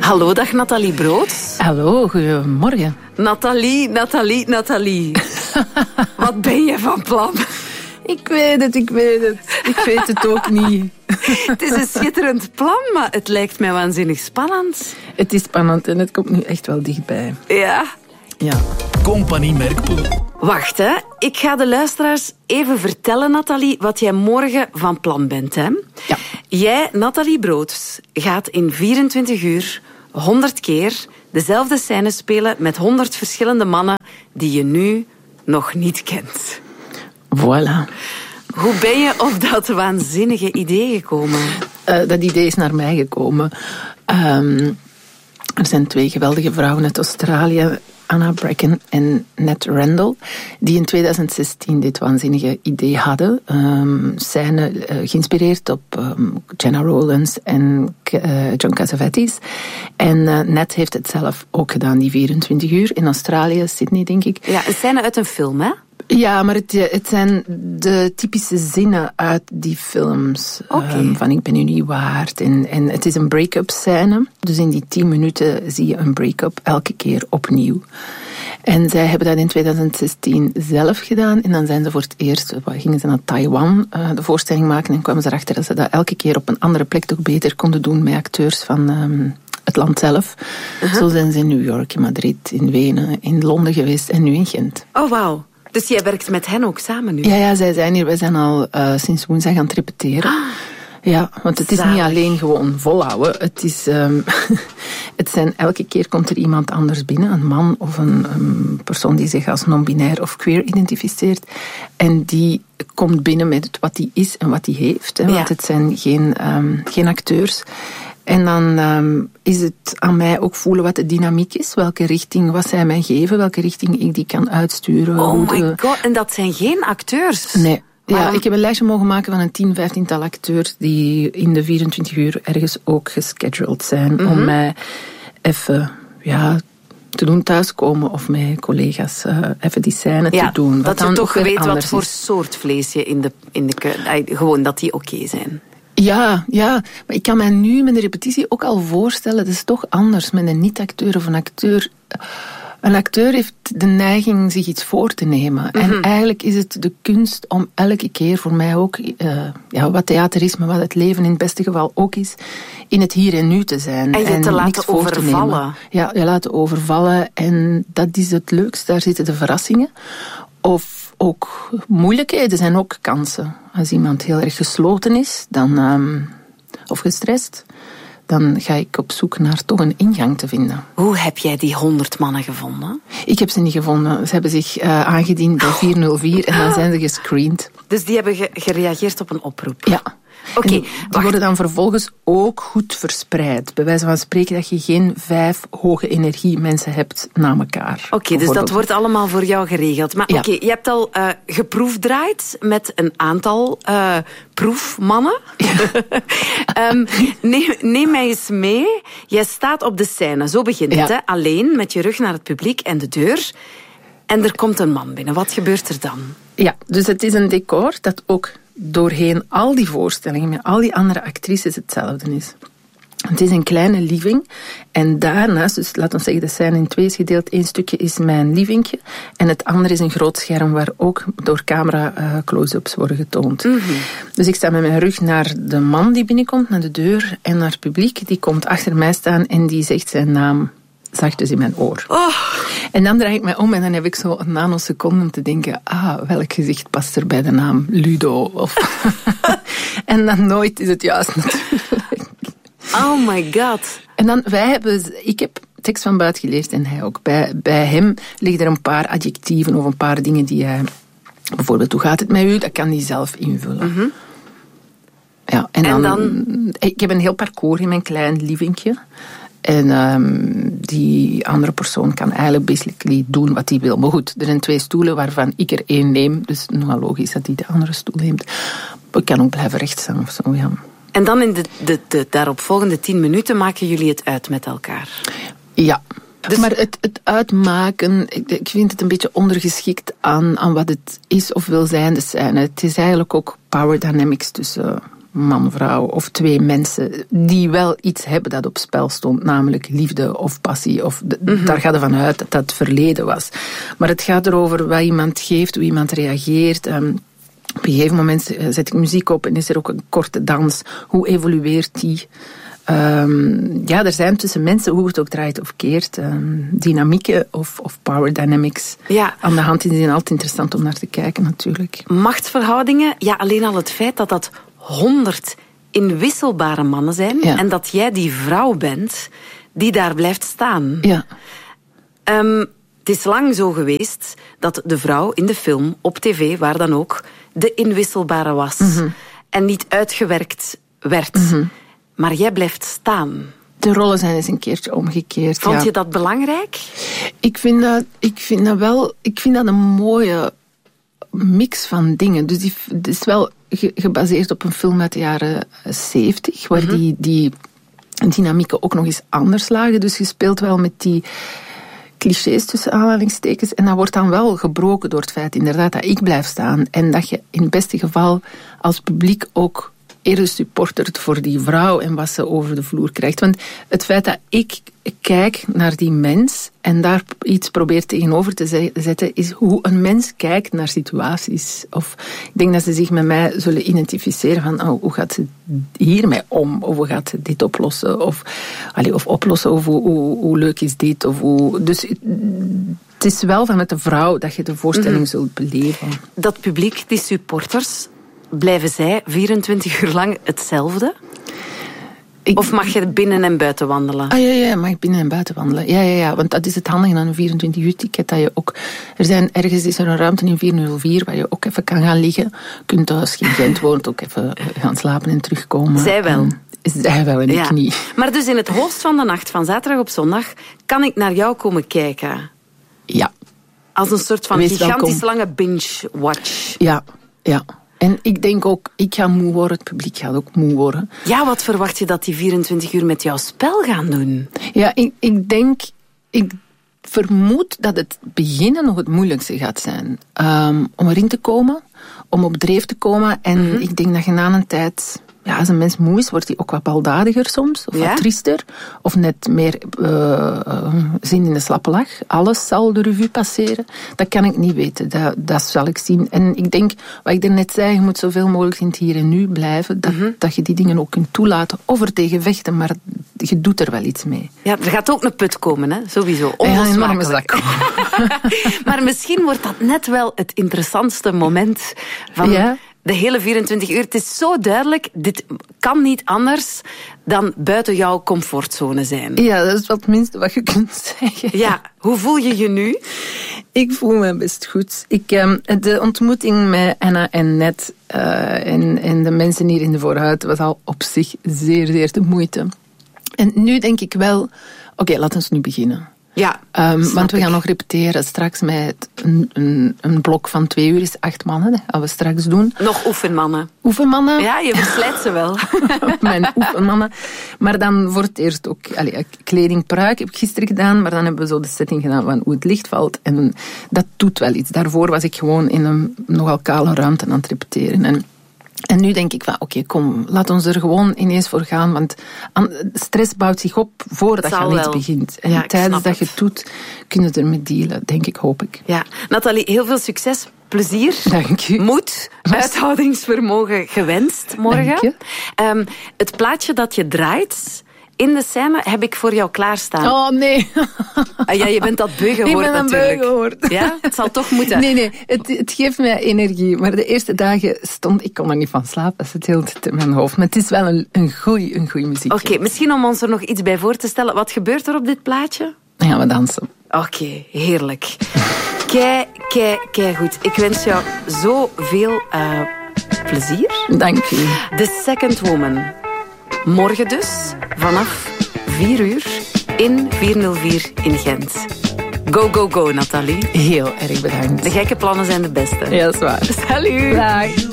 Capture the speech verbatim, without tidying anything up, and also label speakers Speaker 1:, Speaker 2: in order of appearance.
Speaker 1: Hallo, dag Nathalie Brood.
Speaker 2: Hallo, goedemorgen.
Speaker 1: Nathalie, Nathalie, Nathalie. Wat ben je van plan?
Speaker 2: Ik weet het, ik weet het. Ik weet het ook niet.
Speaker 1: Het is een schitterend plan, maar het lijkt mij waanzinnig spannend.
Speaker 2: Het is spannend en het komt nu echt wel dichtbij.
Speaker 1: Ja.
Speaker 2: Ja.
Speaker 3: Compagnie Merkpoel.
Speaker 1: Wacht, hè. Ik ga de luisteraars even vertellen, Nathalie, wat jij morgen van plan bent, hè.
Speaker 2: Ja.
Speaker 1: Jij, Nathalie Brood, gaat in vierentwintig uur honderd keer dezelfde scène spelen met honderd verschillende mannen die je nu nog niet kent.
Speaker 2: Voilà.
Speaker 1: Hoe ben je op dat waanzinnige idee gekomen?
Speaker 2: Uh, dat idee is naar mij gekomen. Um, er zijn twee geweldige vrouwen uit Australië, Anna Bracken en Nat Randall, die in tweeduizend zestien dit waanzinnige idee hadden. Um, scène uh, geïnspireerd op um, Gena Rowlands en uh, John Cassavetes. En uh, Nat heeft het zelf ook gedaan, die vierentwintig uur, in Australië, Sydney, denk ik.
Speaker 1: Ja, een scène uit een film, hè?
Speaker 2: Ja, maar het, het zijn de typische zinnen uit die films.
Speaker 1: Okay.
Speaker 2: Um, van ik ben u niet waard. En, en het is een break-up scène. Dus in die tien minuten zie je een break-up elke keer opnieuw. En zij hebben dat in tweeduizend zestien zelf gedaan. En dan zijn ze voor het eerst, gingen ze naar Taiwan uh, de voorstelling maken. En kwamen ze erachter dat ze dat elke keer op een andere plek toch beter konden doen met acteurs van um, het land zelf. Uh-huh. Zo zijn ze in New York, in Madrid, in Wenen, in Londen geweest en nu in Gent.
Speaker 1: Oh, wauw. Dus jij werkt met hen ook samen nu?
Speaker 2: Ja, ja, zij zijn hier. Wij zijn al uh, sinds woensdag aan het repeteren. Ah, ja, want het is zalig. Niet alleen gewoon volhouden. Het is, um, het zijn, elke keer komt er iemand anders binnen. Een man of een um, persoon die zich als non-binair of queer identificeert. En die komt binnen met wat hij is en wat hij heeft. Hè, want ja. Het zijn geen, um, geen acteurs. En dan um, is het aan mij ook voelen wat de dynamiek is. Welke richting, wat zij mij geven. Welke richting ik die kan uitsturen.
Speaker 1: Oh my god, en dat zijn geen acteurs?
Speaker 2: Nee.
Speaker 1: Waarom?
Speaker 2: Ja, ik heb een lijstje mogen maken van een tien, vijftiental acteurs die in de vierentwintig uur ergens ook gescheduled zijn. Mm-hmm. Om mij even, ja, te doen thuiskomen of met collega's uh, even die scène
Speaker 1: ja,
Speaker 2: te doen.
Speaker 1: Dat je toch weet wat voor
Speaker 2: is.
Speaker 1: soort vlees je in de, in de gewoon dat die oké okay zijn.
Speaker 2: Ja, ja, maar ik kan mij nu met de repetitie ook al voorstellen, dat is toch anders met een niet-acteur of een acteur. Een acteur heeft de neiging zich iets voor te nemen. Mm-hmm. En eigenlijk is het de kunst om elke keer, voor mij ook, uh, ja, wat theater is, maar wat het leven in het beste geval ook is, in het hier en nu te zijn.
Speaker 1: En je
Speaker 2: en
Speaker 1: te laten overvallen.
Speaker 2: Te ja, je laten overvallen. En dat is het leukste. Daar zitten de verrassingen. Of ook moeilijkheden zijn ook kansen. Als iemand heel erg gesloten is, dan, um, of gestrest, dan ga ik op zoek naar toch een ingang te vinden.
Speaker 1: Hoe heb jij die honderd mannen gevonden?
Speaker 2: Ik heb ze niet gevonden. Ze hebben zich uh, aangediend bij vierhonderdvier en dan zijn ze gescreend.
Speaker 1: Dus die hebben ge- gereageerd op een oproep?
Speaker 2: Ja.
Speaker 1: Oké, okay,
Speaker 2: die worden dan vervolgens ook goed verspreid. Bij wijze van spreken dat je geen vijf hoge energie mensen hebt na elkaar.
Speaker 1: Oké, okay, dus dat wordt allemaal voor jou geregeld. Maar ja. Oké, okay, je hebt al uh, geproefdraaid met een aantal uh, proefmannen. Ja. um, neem, neem mij eens mee. Jij staat op de scène, zo begint het, ja. hè? Alleen, met je rug naar het publiek en de deur. En er komt een man binnen. Wat gebeurt er dan?
Speaker 2: Ja, dus het is een decor dat ook doorheen al die voorstellingen met al die andere actrices hetzelfde is. Het is een kleine living en daarnaast, dus laten we zeggen de scène in twee is gedeeld, één stukje is mijn livingje en het andere is een groot scherm waar ook door camera uh, close-ups worden getoond. Mm-hmm. Dus ik sta met mijn rug naar de man die binnenkomt, naar de deur en naar het publiek. Die komt achter mij staan en die zegt zijn naam zachtjes in mijn oor.
Speaker 1: Oh.
Speaker 2: En dan draai ik mij om en dan heb ik zo een nanoseconde om te denken, ah, welk gezicht past er bij de naam Ludo? Of en dan nooit is het juist natuurlijk.
Speaker 1: Oh my god.
Speaker 2: En dan, wij hebben, ik heb tekst van buiten geleerd en hij ook. Bij, bij hem liggen er een paar adjectieven of een paar dingen die hij, bijvoorbeeld, hoe gaat het met u? Dat kan hij zelf invullen. Mm-hmm. Ja, en, en dan, dan, ik heb een heel parcours in mijn klein livingje. En um, die andere persoon kan eigenlijk basically doen wat hij wil. Maar goed, er zijn twee stoelen waarvan ik er één neem. Dus nogal logisch dat hij de andere stoel neemt. Maar ik kan ook blijven rechtstaan of zo, ja.
Speaker 1: En dan in de, de, de daaropvolgende tien minuten maken jullie het uit met elkaar?
Speaker 2: Ja. Dus maar het, het uitmaken, ik, ik vind het een beetje ondergeschikt aan, aan wat het is of wil zijn, de scène. Het is eigenlijk ook power dynamics tussen man-vrouw of twee mensen die wel iets hebben dat op spel stond, namelijk liefde of passie. Of de, mm-hmm. Daar gaat ervan uit dat dat het verleden was. Maar het gaat erover wat iemand geeft, hoe iemand reageert. Um, op een gegeven moment zet ik muziek op en is er ook een korte dans. Hoe evolueert die? Um, ja, er zijn tussen mensen, hoe het ook draait of keert, um, dynamieken of, of power dynamics
Speaker 1: ja.
Speaker 2: aan de hand. Die zijn altijd interessant om naar te kijken natuurlijk.
Speaker 1: Machtsverhoudingen, ja, alleen al het feit dat dat honderd inwisselbare mannen zijn ja. en dat jij die vrouw bent die daar blijft staan.
Speaker 2: Ja.
Speaker 1: Um, het is lang zo geweest dat de vrouw in de film, op tv, waar dan ook, de inwisselbare was. Mm-hmm. En niet uitgewerkt werd. Mm-hmm. Maar jij blijft staan.
Speaker 2: De rollen zijn eens een keertje omgekeerd.
Speaker 1: Vond
Speaker 2: ja.
Speaker 1: je dat belangrijk?
Speaker 2: Ik vind dat, ik vind dat wel... Ik vind dat een mooie mix van dingen. Dus die, het is wel ge, gebaseerd op een film uit de jaren zeventig, waar mm-hmm. die, die dynamieken ook nog eens anders lagen. Dus je speelt wel met die clichés tussen aanhalingstekens. En dat wordt dan wel gebroken door het feit inderdaad dat ik blijf staan. En dat je in het beste geval als publiek ook eerder supportert voor die vrouw en wat ze over de vloer krijgt. Want het feit dat ik kijk naar die mens en daar iets probeer tegenover te zetten, is hoe een mens kijkt naar situaties. Of ik denk dat ze zich met mij zullen identificeren van oh, hoe gaat ze hiermee om? Of hoe gaat ze dit oplossen? Of, allez, of oplossen, of hoe, hoe, hoe leuk is dit? Of hoe, dus het is wel vanuit de vrouw dat je de voorstelling mm-hmm. zult beleven.
Speaker 1: Dat publiek, die supporters, blijven zij vierentwintig uur lang hetzelfde? Ik, of mag je binnen en buiten wandelen?
Speaker 2: Ah, ja, ja, mag ik binnen en buiten wandelen. Ja, ja, ja, want dat is het handige aan een vierentwintig uur ticket. Dat je ook, er zijn, ergens is er een ruimte in vierhonderdvier waar je ook even kan gaan liggen. Je kunt thuis geen Gent woont, ook even gaan slapen en terugkomen.
Speaker 1: Zij wel. En,
Speaker 2: zij wel en ja. ik niet.
Speaker 1: Maar dus in het hoogst van de nacht, van zaterdag op zondag, kan ik naar jou komen kijken?
Speaker 2: Ja.
Speaker 1: Als een soort van
Speaker 2: Wees
Speaker 1: gigantisch
Speaker 2: welkom.
Speaker 1: lange binge-watch?
Speaker 2: Ja, ja. En ik denk ook, ik ga moe worden, het publiek gaat ook moe worden.
Speaker 1: Ja, wat verwacht je dat die vierentwintig uur met jouw spel gaan doen?
Speaker 2: Ja, ik, ik denk, ik vermoed dat het beginnen nog het moeilijkste gaat zijn. Um, om erin te komen, om op dreef te komen. En mm-hmm. ik denk dat je na een tijd, ja, als een mens moe is, wordt hij ook wat baldadiger soms. Of ja? wat triester. Of net meer uh, uh, zin in de slappe lach. Alles zal de revue passeren. Dat kan ik niet weten. Dat, dat zal ik zien. En ik denk, wat ik net zei, je moet zoveel mogelijk in het hier en nu blijven. Dat, mm-hmm. dat je die dingen ook kunt toelaten. Of er tegen vechten, maar je doet er wel iets mee.
Speaker 1: Ja, er gaat ook een put komen, hè? Sowieso.
Speaker 2: Onlosmakelijk.
Speaker 1: Maar misschien wordt dat net wel het interessantste moment van... Ja? De hele vierentwintig uur. Het is zo duidelijk, dit kan niet anders dan buiten jouw comfortzone zijn.
Speaker 2: Ja, dat is wat het minste wat je kunt zeggen.
Speaker 1: Ja, hoe voel je je nu?
Speaker 2: Ik voel me best goed. Ik, um, de ontmoeting met Anna en Ned uh, en, en de mensen hier in de voorhuid was al op zich zeer, zeer de moeite. En nu denk ik wel, oké, okay, laten we nu beginnen.
Speaker 1: Ja,
Speaker 2: um, want we gaan ik. nog repeteren straks met een, een, een blok van twee uur is acht mannen. Dat gaan we straks doen.
Speaker 1: Nog oefenmannen.
Speaker 2: Oefenmannen.
Speaker 1: Ja, je verslijt ze wel.
Speaker 2: Mijn oefenmannen. Maar dan voor het eerst ook allee, kleding, pruik heb ik gisteren gedaan. Maar dan hebben we zo de setting gedaan van hoe het licht valt. En dat doet wel iets. Daarvoor was ik gewoon in een nogal kale ruimte aan het repeteren. En En nu denk ik van, oké, okay, kom, laat ons er gewoon ineens voor gaan. Want stress bouwt zich op voordat je aan iets begint. En ja, tijdens dat je het doet, kun je ermee dealen, denk ik, hoop ik.
Speaker 1: Ja, Nathalie, heel veel succes, plezier,
Speaker 2: Dank u.
Speaker 1: moed, uithoudingsvermogen gewenst morgen.
Speaker 2: Dank je.
Speaker 1: Um, het plaatje dat je draait... In de scène heb ik voor jou klaarstaan.
Speaker 2: Oh, nee.
Speaker 1: Ah, ja, je bent dat beu gehoord
Speaker 2: Ik ben een
Speaker 1: natuurlijk.
Speaker 2: beu gehoord.
Speaker 1: Ja, het zal toch moeten.
Speaker 2: Nee, nee, het, het geeft mij energie. Maar de eerste dagen stond... Ik kon er niet van slapen, dat zit heel in mijn hoofd. Maar het is wel een, een goeie, een goeie muziek.
Speaker 1: Oké, okay, misschien om ons er nog iets bij voor te stellen. Wat gebeurt er op dit plaatje?
Speaker 2: Dan gaan we dansen.
Speaker 1: Oké, okay, heerlijk. Kei, kei, kei goed. Ik wens jou zoveel uh, plezier.
Speaker 2: Dank u.
Speaker 1: The Second Woman. Morgen dus, vanaf vier uur, in vierhonderdvier in Gent. Go, go, go, Nathalie.
Speaker 2: Heel erg bedankt.
Speaker 1: De gekke plannen zijn de beste.
Speaker 2: Ja, dat is waar.
Speaker 1: Salut.
Speaker 2: Dag.